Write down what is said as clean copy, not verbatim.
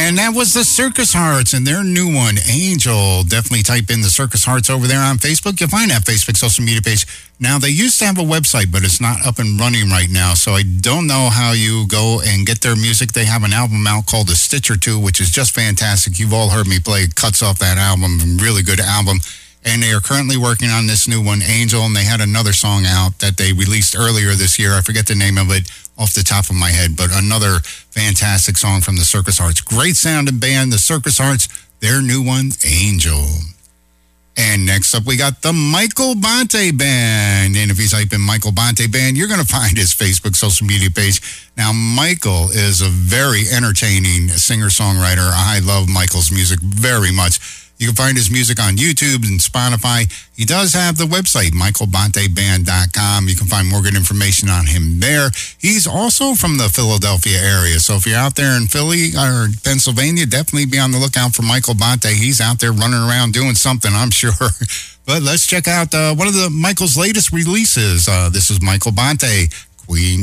And that was the Circus Hearts and their new one, Angel. Definitely type in the Circus Hearts over there on Facebook. You'll find that Facebook social media page. Now, they used to have a website, but it's not up and running right now. So I don't know how you go and get their music. They have an album out called A Stitch or Two, which is just fantastic. You've all heard me play cuts off that album. Really good album. And they are currently working on this new one, Angel. And they had another song out that they released earlier this year. I forget the name of it off the top of my head, but another fantastic song from the Circus Hearts. Great sounding band, the Circus Hearts, their new one, Angel. And next up, we got the Michael Bonte Band. And if you type in Michael Bonte Band, you're going to find his Facebook social media page. Now, Michael is a very entertaining singer-songwriter. I love Michael's music very much. You can find his music on YouTube and Spotify. He does have the website, michaelbonteband.com. You can find more good information on him there. He's also from the Philadelphia area. So if you're out there in Philly or Pennsylvania, definitely be on the lookout for Michael Bonte. He's out there running around doing something, I'm sure. But let's check out one of Michael's latest releases. This is Michael Bonte, Queen